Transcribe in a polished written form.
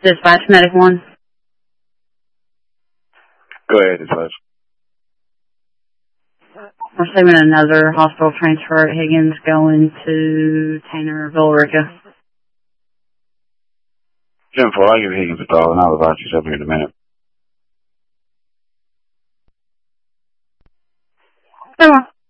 Dispatch Medic 1. Go ahead, Dispatch. Receiving another hospital transfer at Higgins going to Tanner, Villarica. 10-4, I'll give Higgins a call and I'll advise yourself here in a minute. Come on.